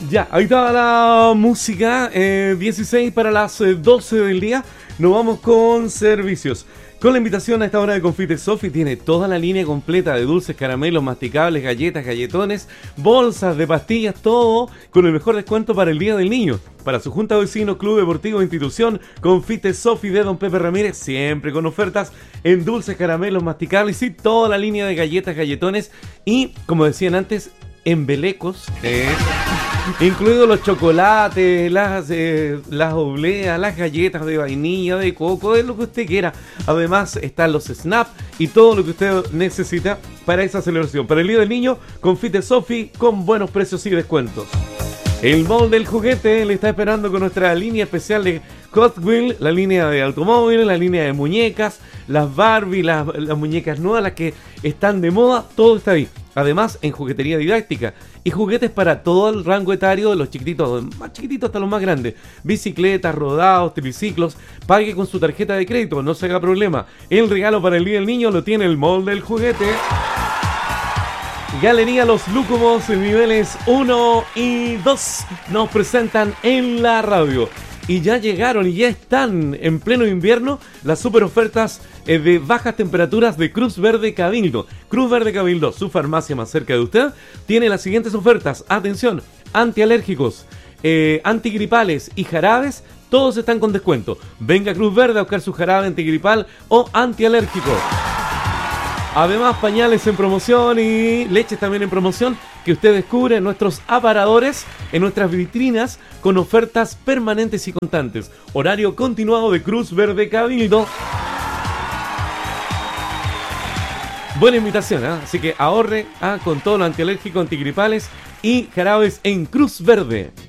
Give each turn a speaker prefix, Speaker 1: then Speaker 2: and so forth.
Speaker 1: Ya, ahí está la música, 16 para las 12 del día. Nos vamos con servicios. Con la invitación a esta hora de Confite Sofi, tiene toda la línea completa de dulces, caramelos, masticables, galletas, galletones, bolsas de pastillas, todo con el mejor descuento para el Día del Niño. Para su junta de vecinos, club deportivo, institución, Confite Sofi de Don Pepe Ramírez, siempre con ofertas en dulces, caramelos, masticables y toda la línea de galletas, galletones y, como decían antes, embelecos, incluidos los chocolates, las obleas, las galletas de vainilla, de coco, de lo que usted quiera. Además están los snap y todo lo que usted necesita para esa celebración. Para el Día del Niño, Confite Sofi con buenos precios y descuentos. El Mall del Juguete le está esperando con nuestra línea especial de Hot Wheels, la línea de automóviles, la línea de muñecas, las Barbie, las muñecas nuevas, las que están de moda, todo está ahí. Además, en juguetería didáctica y juguetes para todo el rango etario, de los chiquititos, más chiquititos hasta los más grandes. Bicicletas, rodados, triciclos. Pague con su tarjeta de crédito, no se haga problema. El regalo para el Día del Niño lo tiene el Mall del Juguete. Galería Los Lúcumos, niveles 1 y 2, nos presentan en la radio. Y ya llegaron y ya están en pleno invierno las super ofertas de bajas temperaturas de Cruz Verde Cabildo. Cruz Verde Cabildo, su farmacia más cerca de usted, tiene las siguientes ofertas. Atención, antialérgicos, antigripales y jarabes, todos están con descuento. Venga a Cruz Verde a buscar su jarabe antigripal o antialérgico. Además, pañales en promoción y leches también en promoción que usted descubre en nuestros aparadores, en nuestras vitrinas, con ofertas permanentes y constantes. Horario continuado de Cruz Verde Cabildo. Buena invitación, ¿eh? Así que ahorre con todo lo antialérgico, antigripales y jarabes en Cruz Verde.